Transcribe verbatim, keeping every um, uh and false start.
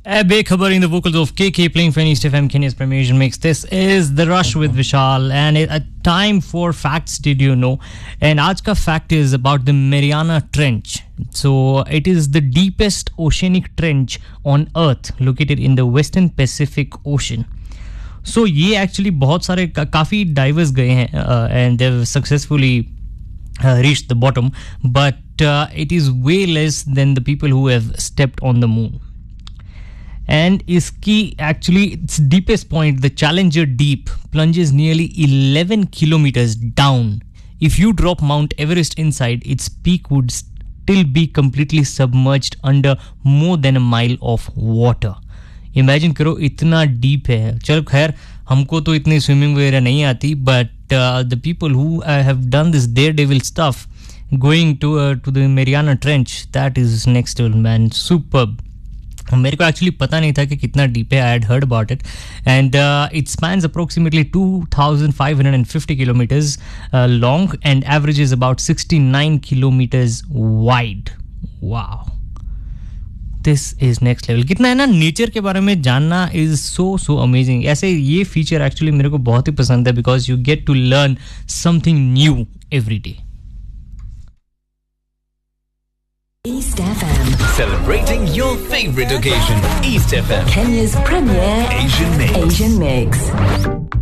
A Bekhabar in the vocals of K K playing for East F M Kenya's premiere mix. This is The Rush with Vishal and it, a time for facts, did you know? And Ajka fact is about the Mariana Trench. So it is the deepest oceanic trench on earth located in the Western Pacific Ocean. So ये actually बहुत सारे काफी divers गए हैं uh, and they've successfully uh, reached the bottom, but uh, it is way less than the people who have stepped on the moon. And iski actually its deepest point, the Challenger Deep, plunges nearly eleven kilometers down. If you drop Mount Everest inside, its peak would still be completely submerged under more than a mile of water. Imagine करो इतना deep है. चलो खैर हमको तो इतनी swimming वगैरह नहीं आती, but uh, the people who uh, have done this daredevil stuff, going to uh, to the Mariana Trench, that is next level, man. Superb. मेरे को एक्चुअली पता नहीं था कि कितना डीप है. I had heard about it and it spans approximately two thousand five hundred fifty kilometers uh, long and averages about sixty-nine kilometers wide. Wow, this is next level. कितना है ना, नेचर के बारे में जानना is so so amazing. ऐसे ये feature actually मेरे को बहुत ही पसंद है because you get to learn something new every day. East F M. Celebrating your favorite occasion. East F M. Kenya's premier Asian Mix. Asian Mix.